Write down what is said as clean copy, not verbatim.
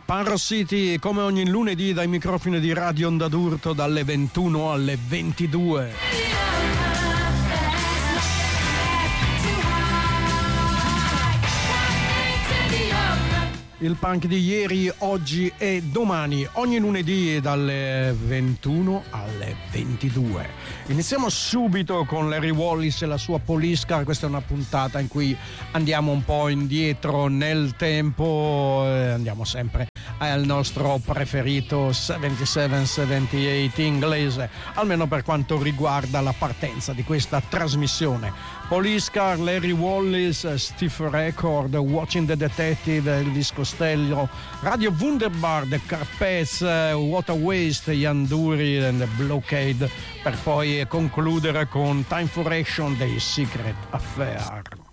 Panro City, come ogni lunedì dai microfoni di Radio Onda d'Urto dalle 21 alle 22. Il punk di ieri, oggi e domani, ogni lunedì dalle 21 alle 22. Iniziamo subito con Larry Wallis e la sua Police Car. Questa è una puntata in cui andiamo un po' indietro nel tempo, andiamo sempre al nostro preferito 77-78 inglese, almeno per quanto riguarda la partenza di questa trasmissione. Police Car, Larry Wallis, Stiff Record, Watching the Detective, il disco stello, Radio Wunderbar, The Carpets, What a Waste, Ian Dury and the Blockade, per poi concludere con Time for Action dei Secret Affair.